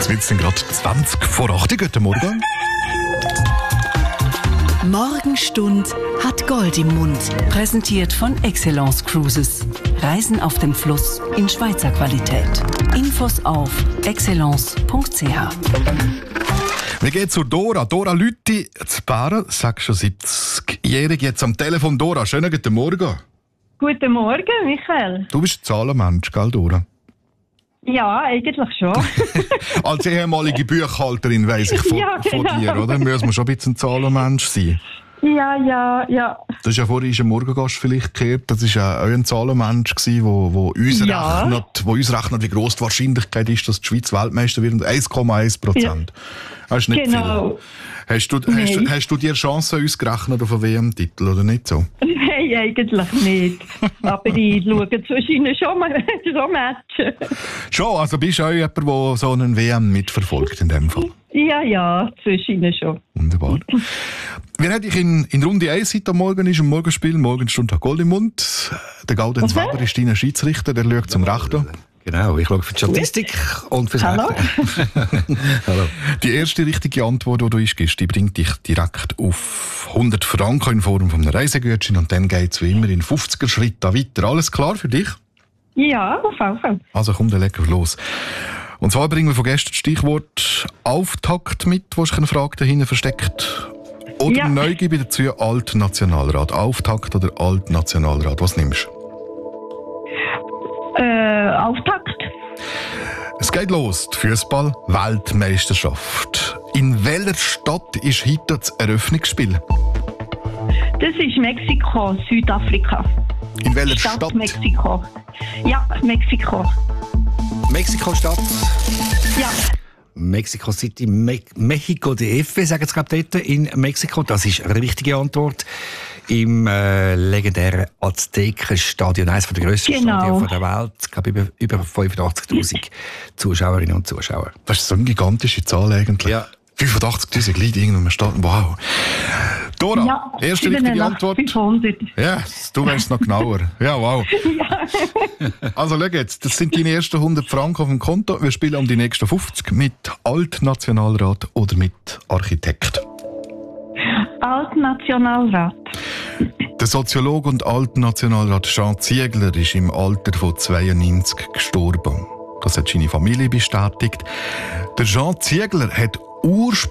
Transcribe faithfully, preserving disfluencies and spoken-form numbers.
Jetzt sind gerade zwanzig vor acht. Guten Morgen. Morgenstund hat Gold im Mund. Präsentiert von Excellence Cruises. Reisen auf dem Fluss in Schweizer Qualität. Infos auf excellence punkt c h. Wir gehen zu Dora. Dora Lütti, zu Bären, sechsundsiebzigjährig, jetzt am Telefon. Dora, schönen guten Morgen. Guten Morgen, Michael. Du bist ein Zahlenmensch, gell, Dora? Ja, eigentlich schon. Als ehemalige Buchhalterin weiss ich von, Ja, genau. von dir, oder? Müssen wir schon ein bisschen ein Zahlenmensch sein. Ja, ja, ja. Das ist ja vorhin ein Morgengast vielleicht gehört. Das war ja auch ein Zahlenmensch, der wo, wo uns, Ja. rechnet, wo uns rechnet, wie gross die Wahrscheinlichkeit ist, dass die Schweiz Weltmeister wird. eins Komma eins Prozent. Das ist nicht Genau. viel. Hast du, hast, Nein. du, hast du dir Chancen ausgerechnet auf einen W M-Titel oder nicht so? Nein, eigentlich nicht. Aber ich schaue zwischen schon mal so Matchen. Schon, also bist du auch jemand, der so einen W M mitverfolgt in dem Fall. Ja, ja, zwischen schon. Wunderbar. Wir haben dich in, in Runde eins heute am Morgen, ist im Morgenspiel, Morgenstunde hat Gold im Mund. Der Gaudenz Okay. Weber ist dein Schiedsrichter, der schaut zum Rechten. Genau, ich schaue für die Statistik und fürs Hallo. Rechte. Hallo. Die erste richtige Antwort, die du uns gibst, die bringt dich direkt auf hundert Franken in Form von einem Reisegutschein und dann geht es wie immer in fünfziger Schritten weiter. Alles klar für dich? Ja, auf jeden Fall. Also komm, dann legen wir los. Und zwar bringen wir von gestern das Stichwort Auftakt mit, wo sich eine Frage dahinter versteckt. Oder Ja. Neugier dazu Altnationalrat. Auftakt oder Altnationalrat, was nimmst du? Äh, Auftakt. Es geht los, die Fußball-Weltmeisterschaft. In welcher Stadt ist heute das Eröffnungsspiel? Das ist Mexiko, Südafrika. In welcher Stadt, Stadt? Mexiko. Ja, Mexiko. Mexiko-Stadt, Ja. Mexico City, Me Mexico D F, sagen sie, glaube ich, dort in Mexiko. Das ist eine richtige Antwort. Im äh, legendären Aztekenstadion, eines der grössten Genau. Stadien der Welt. Ich glaube, über, über fünfundachtzigtausend Zuschauerinnen und Zuschauer. Das ist so eine gigantische Zahl eigentlich. Ja. fünfundachtzigtausend Leute irgendwo im Stadion. Wow. Dora, Ja, erste richtige Antwort. fünfhundert. Ja, du wärst noch genauer. Ja, wow. Also schau jetzt, das sind deine ersten hundert Franken auf dem Konto. Wir spielen um die nächsten fünfzig mit Altnationalrat oder mit Architekt. Altnationalrat. Der Soziologe und Altnationalrat Jean Ziegler ist im Alter von zweiundneunzig gestorben. Das hat seine Familie bestätigt. Der Jean Ziegler hat ursprünglich